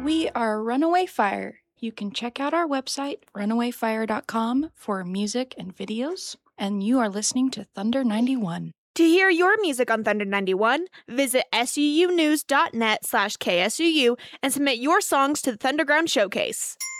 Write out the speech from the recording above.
We are Runaway Fire. You can check out our website, runawayfire.com, for music and videos. And you are listening to Thunder 91. To hear your music on Thunder 91, visit suunews.net/KSUU and submit your songs to the Thunderground Showcase.